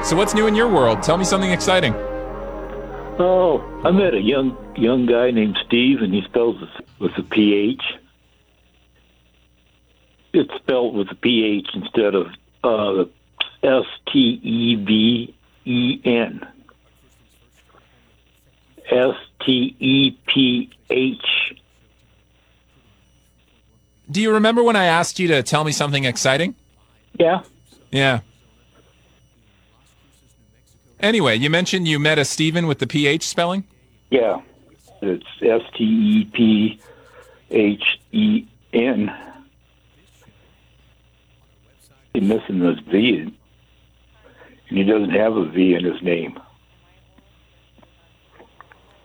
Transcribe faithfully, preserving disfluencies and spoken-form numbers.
So what's new in your world? Tell me something exciting. Oh, I met a young young guy named Steve, and he spells it with a P H. It's spelled with a P H instead of uh, S T E V E N. S T E P H. Do you remember when I asked you to tell me something exciting? Yeah. Yeah. Anyway, you mentioned you met a Steven with the P H spelling? Yeah. It's S T E P H E N. He's missing this V, and he doesn't have a V in his name.